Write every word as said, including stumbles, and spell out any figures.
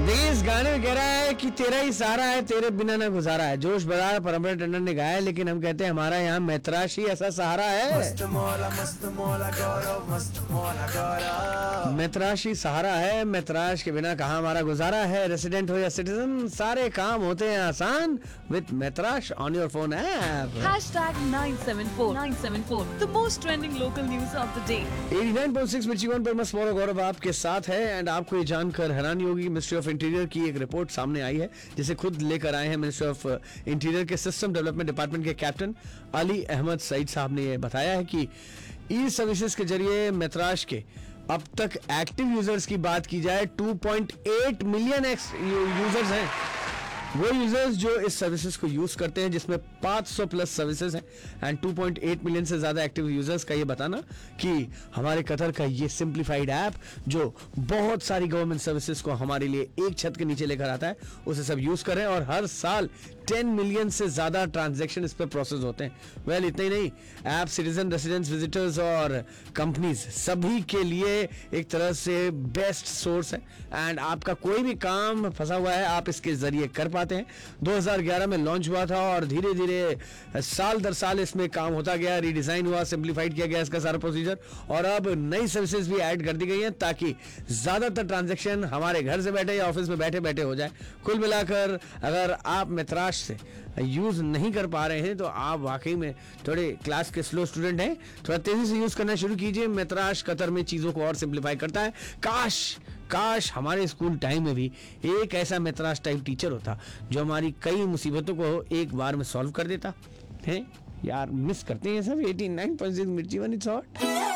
देखिए इस गाने में कह रहा है कि तेरा ही सहारा है, तेरे बिना ना गुजारा है। जोश बरार परमवीर टंडन ने गाया है, लेकिन हम कहते हैं हमारा यहाँ मैत्राश ही ऐसा सहारा है। मस्त मौला मस्त मौला गौरव मस्त मौला गौरव। मैत्राश ही सहारा है, मैत्राश के बिना कहाँ हमारा गुजारा है। रेसिडेंट हो या सिटीजन, सारे काम होते हैं आसान with मैत्राश on your phone app. Hashtag nine seven four nine seven four, the most trending local news of the day. Eighty nine point six मिर्ची वन पर मस्त मौला गौरव आपके साथ है। एंड आपको ये जानकर हैरानी होगी, मिनिस्ट्री ऑफ इंटीरियर की एक रिपोर्ट सामने आई है जिसे खुद लेकर आए हैं मिनिस्ट्री ऑफ इंटीरियर के सिस्टम डेवलपमेंट डिपार्टमेंट के कैप्टन अली अहमद सईद साहब ने ये बताया है कि ई सर्विसेज के जरिए मैत्राश के अब तक एक्टिव यूजर्स की बात की जाए two point eight million users हैं, वो यूजर्स जो इस सर्विसेज को यूज करते हैं, जिसमें पाँच सौ प्लस सर्विसेज हैं and two point eight million से ज्यादा एक्टिव यूजर्स का ये बताना कि हमारे कतर का ये सिंप्लीफाइड ऐप जो बहुत सारी गवर्नमेंट सर्विसेज को हमारे लिए एक छत के नीचे लेकर आता है, उसे सब यूज कर रहे हैं और हर साल टेन मिलियन से ज्यादा ट्रांजैक्शन इस पर प्रोसेस होते हैं। वेल well, इतना ही नहीं, ऐप सिटीजन, रेसिडेंट्स, विजिटर्स और कंपनीज सभी के लिए एक तरह से बेस्ट सोर्स है एंड आपका कोई भी काम फंसा हुआ है आप इसके जरिए कर पाते हैं। दो हज़ार ग्यारह में लॉन्च हुआ था और धीरे धीरे साल दर साल इसमें काम होता गया, रीडिजाइन हुआ, सिंप्लीफाइड किया गया इसका सारा प्रोसीजर और अब नई सर्विसेज भी ऐड कर दी गई हैं ताकि ज्यादातर ट्रांजैक्शन हमारे घर से बैठे या ऑफिस में बैठे बैठे हो जाए। कुल मिलाकर अगर आप मैत्राश से यूज नहीं कर पा रहे हैं तो आप वाकई में थोड़े क्लास के स्लो स्टूडेंट हैं, थोड़ा तेजी से यूज करना शुरू कीजिए। मैत्राश कतर में चीजों को और सिंप्लीफाई करता है। काश काश हमारे स्कूल टाइम में भी एक ऐसा मैत्राश टाइप टीचर होता जो हमारी कई मुसीबतों को एक बार में सॉल्व कर देता है। यार मिस करते हैं सब। एटी नाइन पॉइंट सिक्स मिर्ची वन इट्स हॉट।